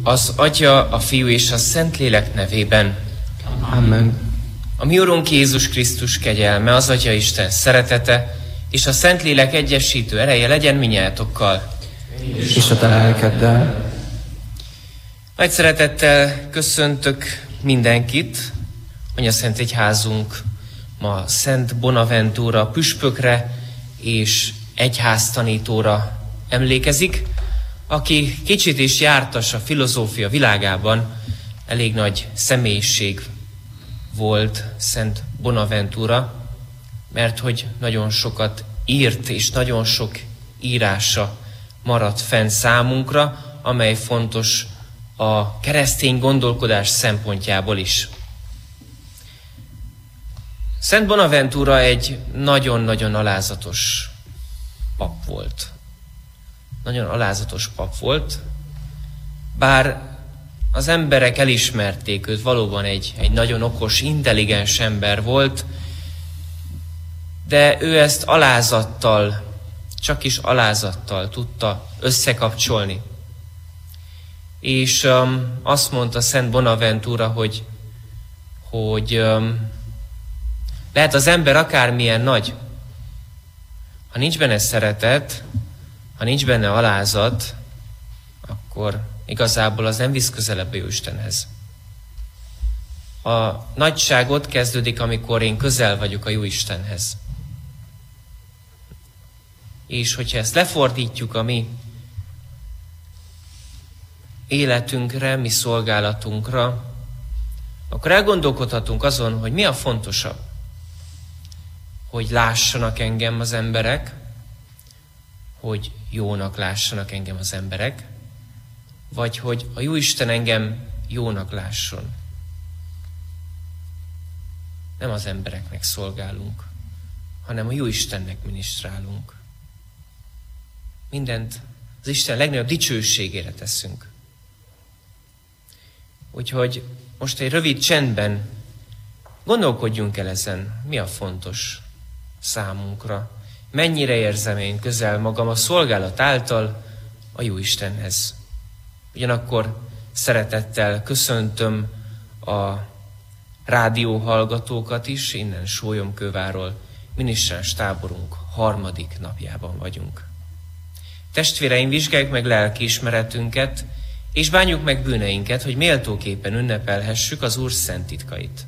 Az Atya, a Fiú és a Szentlélek nevében. Amen. A mi Urunk Jézus Krisztus kegyelme, az Atya Isten szeretete és a Szentlélek egyesítő ereje legyen minnyátokkal. És a te lelkeddel. Nagy szeretettel köszöntök mindenkit. Anyaszent Egyházunk ma Szent Bonaventura püspökre és egyháztanítóra emlékezik, aki kicsit is jártas a filozófia világában, elég nagy személyiség volt Szent Bonaventura, mert hogy nagyon sokat írt, és nagyon sok írása maradt fenn számunkra, amely fontos a keresztény gondolkodás szempontjából is. Szent Bonaventura egy nagyon-nagyon alázatos pap volt. Nagyon alázatos pap volt, bár az emberek elismerték őt, valóban egy nagyon okos, intelligens ember volt, de ő ezt alázattal, csak is alázattal tudta összekapcsolni. És azt mondta Szent Bonaventura, hogy lehet az ember akármilyen nagy, ha nincs benne szeretet, ha nincs benne alázat, akkor igazából az nem visz közelebb a Jóistenhez. A nagyság ott kezdődik, amikor én közel vagyok a Jóistenhez. És hogyha ezt lefordítjuk a mi életünkre, mi szolgálatunkra, akkor elgondolkodhatunk azon, hogy mi a fontosabb. Hogy lássanak engem az emberek, hogy jónak lássanak engem az emberek, vagy hogy a Jóisten engem jónak lásson. Nem az embereknek szolgálunk, hanem a Jóistennek ministrálunk. Mindent az Isten legnagyobb dicsőségére teszünk. Úgyhogy most egy rövid csendben gondolkodjunk el ezen, mi a fontos számunkra. Mennyire érzem én közel magam a szolgálat által a Jóistenhez. Ugyanakkor szeretettel köszöntöm a rádióhallgatókat is, innen Sólyomkővárról, minisztráns táborunk 3. napjában vagyunk. Testvéreim, vizsgáljuk meg lelkiismeretünket, és bánjuk meg bűneinket, hogy méltóképpen ünnepelhessük az Úr szent titkait.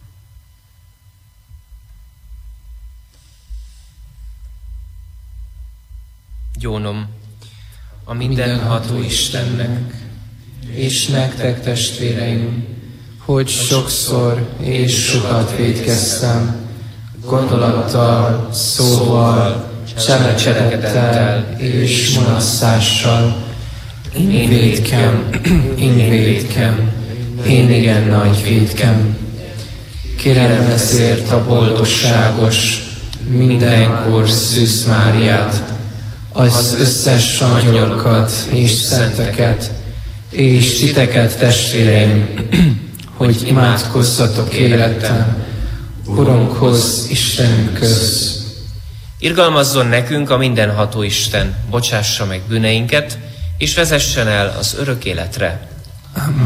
Gyónom a mindenható Istennek, és nektek, testvéreim, hogy sokszor és sokat vétkeztem, gondolattal, szóval, cselekedettel és mulasztással. Én vétkem, én igen nagy vétkem. Kérem ezért a boldogságos, mindenkor Szűz Máriát, az összes angyalokat és szenteket, és titeket, testvéreim, hogy imádkozzatok életem, Urunkhoz, Istenünkhöz. Irgalmazzon nekünk a mindenható Isten, bocsássa meg bűneinket, és vezessen el az örök életre. Amen.